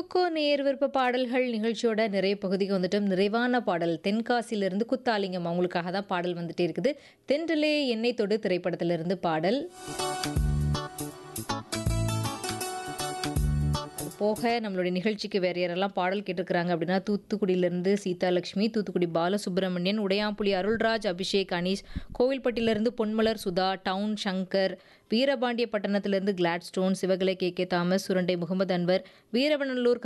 குக்கு நேர் விருப்ப பாடல்கள் நிகழ்ச்சியோட நிறைய பகுதிக்கு வந்துட்டோம். நிறைவான பாடல் தென்காசியிலிருந்து குத்தாலிங்கம் அவங்களுக்காக தான் பாடல் வந்துட்டே இருக்குது. தென்றலே எண்ணெய் தொடு திரைப்படத்திலிருந்து பாடல். போக நம்மளுடைய நிகழ்ச்சிக்கு வேறு யாரெல்லாம் பாடல் கேட்டிருக்கிறாங்க அப்படின்னா, தூத்துக்குடியிலேருந்து Seethalakshmi, Thoothukudi Balasubramanian, Udayampuli Arulraj, Abhishek, Anees, கோவில்பட்டியிலேருந்து Ponmalar Sudha, down Shankar, Veerapandiya பட்டணத்திலிருந்து Gladstone, Sivakalai K Thomas, Surandai Mohammed Anwar, Veeravanallur